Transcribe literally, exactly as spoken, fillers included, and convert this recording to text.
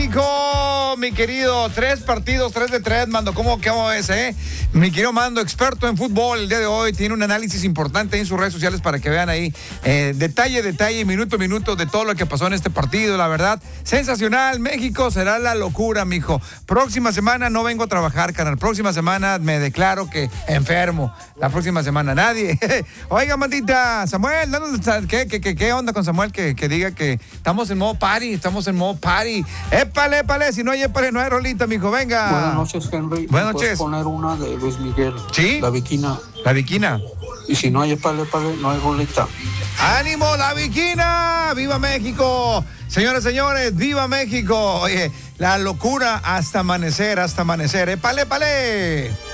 México, mi querido. Tres partidos, tres de tres, Mando. ¿Cómo, cómo es, eh? Mi querido Mando, experto en fútbol, el día de hoy tiene un análisis importante en sus redes sociales para que vean ahí eh, detalle, detalle, minuto a minuto de todo lo que pasó en este partido. La verdad, sensacional. México será la locura, mijo. Próxima semana no vengo a trabajar, canal. Próxima semana me declaro que enfermo. La próxima semana nadie. Oiga, Mandita, Samuel, ¿qué, qué, qué, qué onda con Samuel? Que, que diga que estamos en modo party, estamos en modo party. Épale, épale, si no hay épale, no hay rolita, mijo, venga. Buenas noches, Henry. Buenas ¿Puedes noches. poner una de Luis Miguel? ¿Sí? La Viquina. La Viquina. Y si no hay épale, épale, no hay rolita. ¡Ánimo, la Viquina! ¡Viva México! Señores, señores, ¡viva México! Oye, la locura hasta amanecer, hasta amanecer. ¡Épale, épale!